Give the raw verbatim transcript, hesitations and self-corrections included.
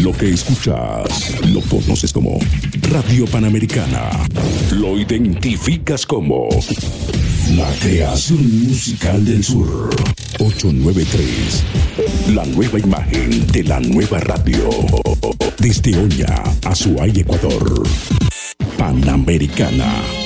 Lo que escuchas lo conoces como Radio Panamericana. Lo identificas como la creación musical del sur. ochocientos noventa y tres. La nueva imagen de la nueva radio. Desde Oña, Azuay, Ecuador. Panamericana.